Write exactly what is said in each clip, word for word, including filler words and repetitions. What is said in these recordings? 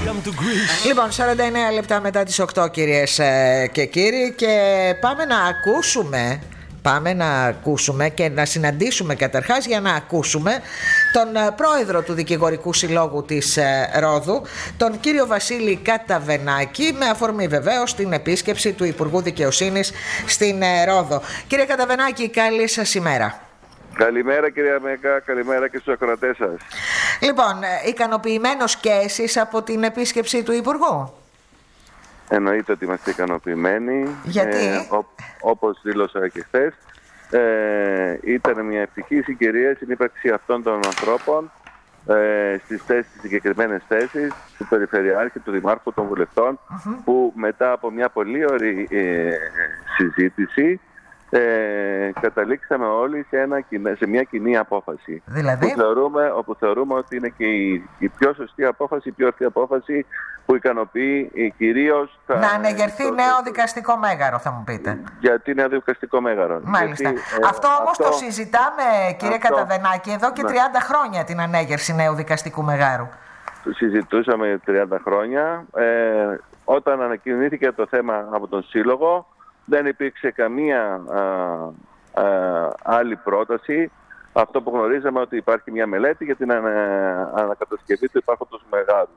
Λοιπόν, σαράντα εννέα λεπτά μετά τις οκτώ, κυρίες και κύριοι, και πάμε να ακούσουμε Πάμε να ακούσουμε και να συναντήσουμε καταρχάς για να ακούσουμε τον πρόεδρο του Δικηγορικού Συλλόγου της Ρόδου, τον κύριο Βασίλη Καταβενάκη, με αφορμή βεβαίως την επίσκεψη του Υπουργού Δικαιοσύνης στην Ρόδο. Κύριε Καταβενάκη, καλή σας ημέρα. Καλημέρα κυρία Μέκα, καλημέρα και στους ακροατές σας. Λοιπόν, ικανοποιημένος και εσείς από την επίσκεψη του Υπουργού? Εννοείται ότι είμαστε ικανοποιημένοι. Γιατί? Ε, ό, όπως δήλωσα και χθες, ε, ήταν μια ευτυχή συγκυρία στην ύπαρξη αυτών των ανθρώπων ε, στις θέσεις, στις συγκεκριμένες θέσεις του Περιφερειάρχη, του Δημάρχου, των βουλευτών, uh-huh. που μετά από μια πολύ ωραία ε, συζήτηση Ε, καταλήξαμε όλοι σε, ένα, σε μια κοινή απόφαση, δηλαδή? που θεωρούμε, όπου θεωρούμε ότι είναι και η, η πιο σωστή απόφαση, η πιο ορθή απόφαση, που ικανοποιεί κυρίως τα, να ανεγερθεί το, νέο δικαστικό μέγαρο, θα μου πείτε. Γιατί νέο δικαστικό μέγαρο. Μάλιστα. Γιατί, ε, αυτό όμως αυτό, το συζητάμε, κύριε αυτό, Καταβενάκη, εδώ και ναι. τριάντα χρόνια, την ανέγερση νέου δικαστικού μεγάρου. Το συζητούσαμε τριάντα χρόνια. Ε, όταν ανακοινήθηκε το θέμα από τον Σύλλογο, δεν υπήρξε καμία α, α, άλλη πρόταση. Αυτό που γνωρίζαμε, ότι υπάρχει μια μελέτη για την ανα, ανακατασκευή του υπάρχοντος μεγάρου.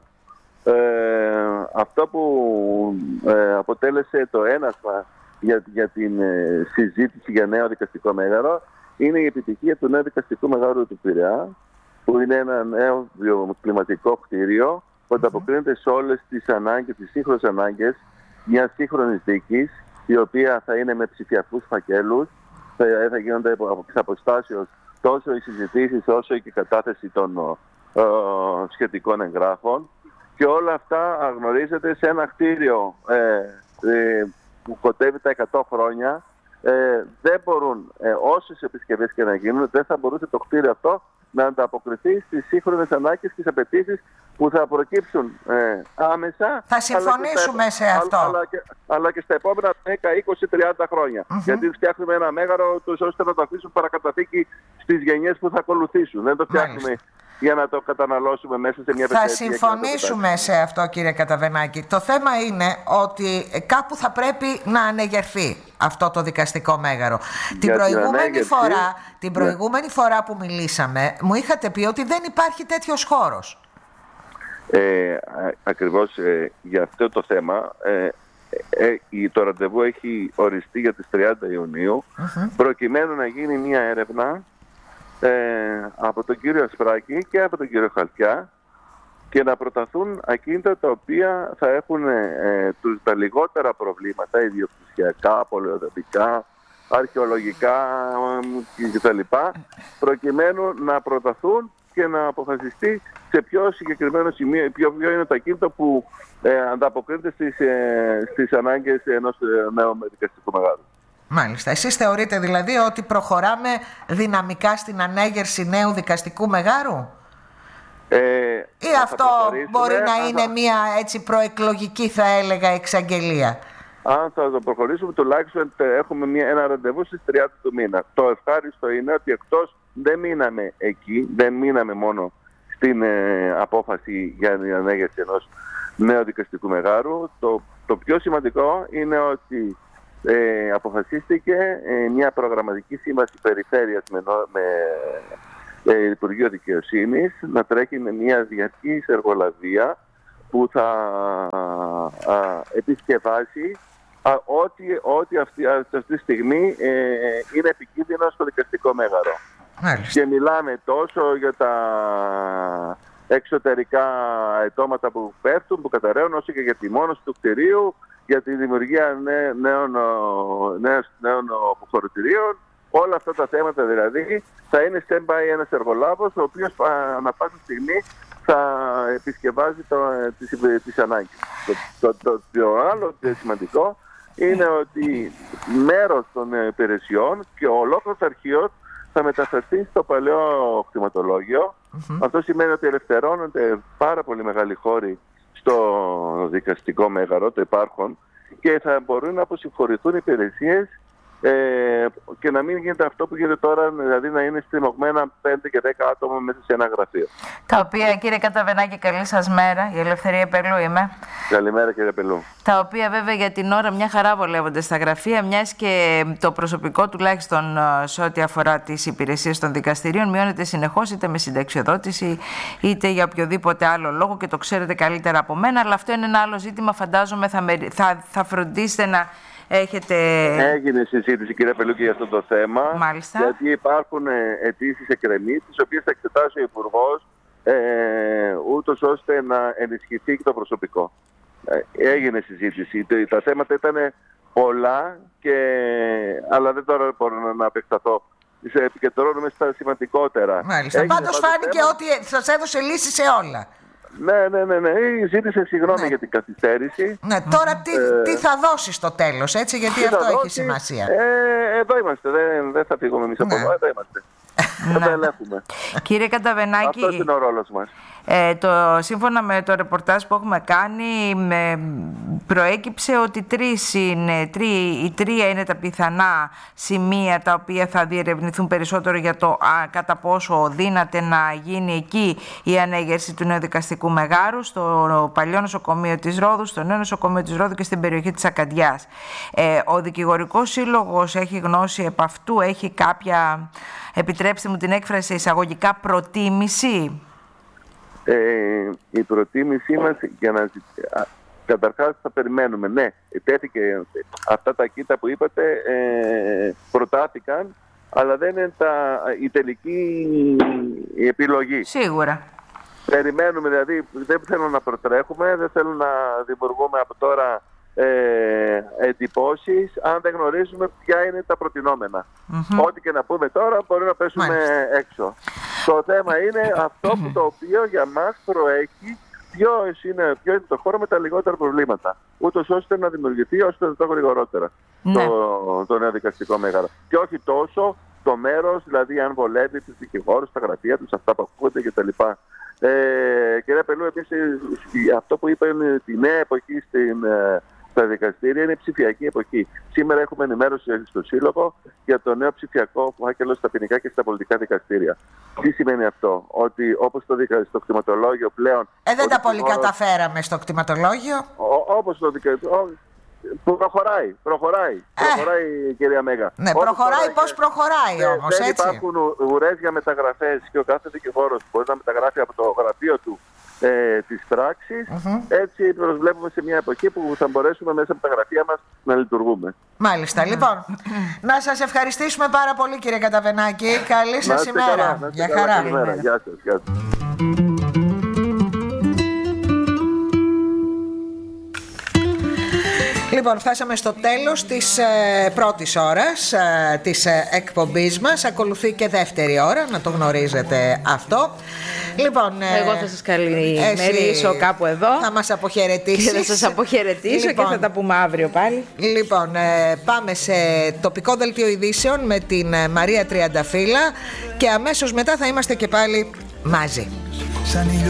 Ε, αυτό που ε, αποτέλεσε το ένασμα για, για την ε, συζήτηση για νέο δικαστικό μέγαρο είναι η επιτυχία του νέου δικαστικού μεγάρου του Πειραιά, που είναι ένα νέο βιοκλιματικό κτίριο που ανταποκρίνεται σε όλες τις ανάγκες, τις σύγχρονες ανάγκες μιας σύγχρονης δίκης, η οποία θα είναι με ψηφιακούς φακέλους, θα, θα γίνονται από τις αποστάσεις τόσο οι συζητήσεις όσο και η κατάθεση των ε, σχετικών εγγράφων, και όλα αυτά γνωρίζετε σε ένα κτίριο ε, ε, που κοτεύει τα εκατό χρόνια. Ε, δεν μπορούν, ε, όσες επισκευές και να γίνουν, δεν θα μπορούσε το κτίριο αυτό να ανταποκριθεί στις σύγχρονες ανάγκες και τις απαιτήσεις που θα προκύψουν ε, άμεσα. Θα συμφωνήσουμε στα, σε αυτό. Αλλά, αλλά, και, αλλά και στα επόμενα δέκα, είκοσι, τριάντα χρόνια. Mm-hmm. Γιατί φτιάχνουμε ένα μέγαρο τους ώστε να το αφήσουν παρακαταθήκη στις γενιές που θα ακολουθήσουν. Δεν το φτιάχνουμε Μάλιστα. για να το καταναλώσουμε μέσα σε μια πενταετία. Θα συμφωνήσουμε σε αυτό, κύριε Καταβενάκη. Το θέμα είναι ότι κάπου θα πρέπει να ανεγερθεί αυτό το δικαστικό μέγαρο. Την προηγούμενη, φορά, την προηγούμενη ναι. φορά που μιλήσαμε, μου είχατε πει ότι δεν υπάρχει τέτοιος χώρος. Ε, ακριβώς ε, για αυτό το θέμα ε, ε, ε, το ραντεβού έχει οριστεί για τις τριάντα Ιουνίου, uh-huh. προκειμένου να γίνει μια έρευνα ε, από τον κύριο Ασπράκη και από τον κύριο Χαλκιά και να προταθούν ακίνητα τα οποία θα έχουν ε, τους, τα λιγότερα προβλήματα, ιδιοκτησιακά, πολεοδοτικά, αρχαιολογικά ε, κτλ, προκειμένου να προταθούν και να αποφασιστεί σε πιο συγκεκριμένο σημείο, ποιο, ποιο είναι το ακίνητο που ε, ανταποκρίνεται στις, ε, στις ανάγκες ενός ε, νέου δικαστικού μεγάρου. Μάλιστα. Εσείς θεωρείτε δηλαδή ότι προχωράμε δυναμικά στην ανέγερση νέου δικαστικού μεγάρου? Ε, Ή αυτό μπορεί να αν είναι θα... μια έτσι προεκλογική, θα έλεγα, εξαγγελία? Αν θα το προχωρήσουμε, τουλάχιστον έχουμε μια, ένα ραντεβού στις τριάντα του μήνα. Το ευχάριστο είναι ότι εκτός δεν μείναμε εκεί, δεν μείναμε μόνο στην ε, απόφαση για την ανέγερση ενός νέου δικαστικού μεγάρου. Το, το πιο σημαντικό είναι ότι ε, αποφασίστηκε ε, μια προγραμματική σύμβαση περιφέρειας με, με ε, Υπουργείο Δικαιοσύνης να τρέχει με μια διαρκής εργολαβία που θα α, α, επισκευάσει α, ό,τι, ό,τι αυτή, αυτή τη στιγμή ε, είναι επικίνδυνο στο δικαστικό μέγαρο. Μάλιστα. Και μιλάμε τόσο για τα εξωτερικά αιτώματα που πέφτουν, που καταραίουν, όσο και για τη μόνωση του κτηρίου, για τη δημιουργία νέ, νέων, νέων, νέων αποχωρητηρίων. Όλα αυτά τα θέματα δηλαδή θα είναι stand-by ένας εργολάβος, ο οποίος ανά πάσα στιγμή θα επισκευάζει το, τις, τις ανάγκες. Το, το, το, το άλλο σημαντικό είναι ότι μέρος των υπηρεσιών και ο ολόκληρος αρχείος θα μεταφερθεί στο παλαιό κτηματολόγιο. Mm-hmm. Αυτό σημαίνει ότι ελευθερώνονται πάρα πολύ μεγάλοι χώροι στο δικαστικό μέγαρο, το υπάρχον, και θα μπορούν να αποσυμφορηθούν υπηρεσίες Ε, και να μην γίνεται αυτό που γίνεται τώρα, δηλαδή να είναι στριμωγμένα πέντε και δέκα άτομα μέσα σε ένα γραφείο. Τα οποία, κύριε Καταβενάκη, καλή σας μέρα. Η Ελευθερία Πελού είμαι. Καλημέρα, κύριε Πελού. Τα οποία βέβαια για την ώρα μια χαρά βολεύονται στα γραφεία, μιας και το προσωπικό τουλάχιστον σε ό,τι αφορά τις υπηρεσίες των δικαστηρίων μειώνεται συνεχώς, είτε με συνταξιοδότηση είτε για οποιοδήποτε άλλο λόγο, και το ξέρετε καλύτερα από μένα. Αλλά αυτό είναι ένα άλλο ζήτημα. Φαντάζομαι θα, με, θα, θα φροντίσετε να έχετε... Έγινε συζήτηση, κύριε Πελού, και για αυτό το θέμα. Μάλιστα. Γιατί υπάρχουν αιτήσεις εκκρεμείς, τις οποίες θα εξετάσει ο Υπουργός, ε, ούτως ώστε να ενισχυθεί και το προσωπικό. Ε, έγινε συζήτηση. Τα θέματα ήταν πολλά, και, αλλά δεν τώρα μπορώ να, να επεκταθώ. Σε επικεντρώνουμε στα σημαντικότερα. Μάλιστα. Πάντως φάνηκε θέμα... ότι σας έδωσε λύση σε όλα. Ναι, ναι, ναι, ναι. Ζήτησε συγγνώμη ναι. για την καθυστέρηση. Ναι, τώρα τι, ε, τι θα δώσει στο τέλος, έτσι, γιατί αυτό έχει δώσει, σημασία. Ε, εδώ είμαστε, δεν, δεν θα φύγουμε εμείς από εδώ, εδώ είμαστε. Θα τα ελέγχουμε. Κύριε Καταβενάκη, αυτός είναι ο ρόλος μας. Ε, το, σύμφωνα με το ρεπορτάζ που έχουμε κάνει, με, προέκυψε ότι τρεις είναι, τρί, η τρία είναι τα πιθανά σημεία τα οποία θα διερευνηθούν περισσότερο για το α, κατά πόσο δύναται να γίνει εκεί η ανέγερση του νεοδικαστικού μεγάρου, στο παλιό νοσοκομείο της Ρόδου, στο νέο νοσοκομείο της Ρόδου και στην περιοχή της Ακαντιάς. Ε, ο Δικηγορικός Σύλλογος έχει γνώση επ' αυτού, έχει κάποια, επιτρέψτε μου την έκφραση εισαγωγικά, προτίμηση? Ε, η προτίμησή μας για να καταρχάς θα περιμένουμε. Ναι, τέθηκε αυτά τα κοίτα που είπατε, ε, προτάθηκαν, αλλά δεν είναι τα, η τελική η επιλογή. Σίγουρα. Περιμένουμε, δηλαδή δεν θέλω να προτρέχουμε, δεν θέλω να δημιουργούμε από τώρα ε, εντυπώσεις αν δεν γνωρίζουμε ποια είναι τα προτινόμενα. Mm-hmm. Ό,τι και να πούμε τώρα μπορεί να πέσουμε Μάλιστα. έξω. Το θέμα είναι αυτό που το οποίο για μας προέχει ποιος είναι, ποιο είναι το χώρο με τα λιγότερα προβλήματα. Ούτως ώστε να δημιουργηθεί ώστε το γρηγορότερα ναι. το, το νέο δικαστικό μέγαρο. Και όχι τόσο το μέρος, δηλαδή αν βολεύει τους δικηγόρους, τα γραφεία τους, αυτά που ακούγονται κτλ. Ε, κύριε Πελού, επίσης αυτό που είπα είναι ότι η νέα εποχή στην, στα δικαστήρια είναι η ψηφιακή εποχή. Σήμερα έχουμε ενημέρωση στο Σύλλογο για το νέο ψηφιακό φάκελο στα ποινικά και στα πολιτικά δικαστήρια. Τι σημαίνει αυτό? Ότι όπως το, δικα, στο κτηματολόγιο πλέον... Ε, δεν τα πολύ δικηγόρος... καταφέραμε στο κτηματολόγιο. Όπως το δικαστήριο... Που προχωράει, προχωράει, ε. προχωράει κυρία Μέγα. Ναι, όπως προχωράει, πώς προχωράει ναι, όμως, δεν έτσι. Δεν υπάρχουν ουρές για μεταγραφές και ο κάθε δικηγόρος μπορεί να μεταγράφει από το γραφείο του ε, τις πράξεις. Mm-hmm. Έτσι προσβλέπουμε σε μια εποχή που θα μπορέσουμε μέσα από τα γραφεία μας να λειτουργούμε. Μάλιστα, mm-hmm. λοιπόν, να σας ευχαριστήσουμε πάρα πολύ κύριε Καταβενάκη. Καλή σας ημέρα. Γεια χαρά. Γεια σας, γεια σας. Λοιπόν, φτάσαμε στο τέλος της ε, πρώτης ώρας ε, της ε, εκπομπής μας. Ακολουθεί και δεύτερη ώρα, να το γνωρίζετε αυτό. Λοιπόν, ε, εγώ θα σας καλημερίσω κάπου εδώ. Θα μας αποχαιρετήσεις. Και θα σας αποχαιρετήσω λοιπόν, και θα τα πούμε αύριο πάλι. Λοιπόν, ε, πάμε σε τοπικό δελτίο ειδήσεων με την ε, Μαρία Τριανταφύλλα και αμέσως μετά θα είμαστε και πάλι μαζί.